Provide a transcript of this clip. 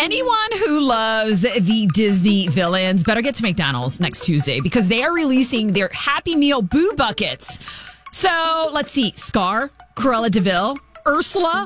Anyone who loves the Disney villains better get to McDonald's next Tuesday because they are releasing their Happy Meal Boo Buckets. So let's see. Scar, Cruella de Vil, Ursula,